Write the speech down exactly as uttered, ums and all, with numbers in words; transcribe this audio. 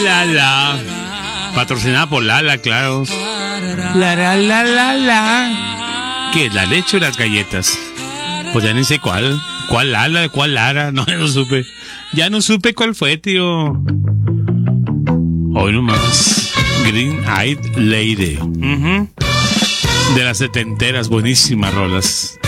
Lala. Patrocinada por Lala, claro. La, la, la, la, la. ¿Qué? ¿La leche o las galletas? Pues ya ni sé cuál. ¿Cuál Lala? ¿Cuál Lara? No, ya no supe. Ya no supe cuál fue, tío. Hoy nomás. Green Eyed Lady. Uh-huh. De las setenteras, buenísimas rolas.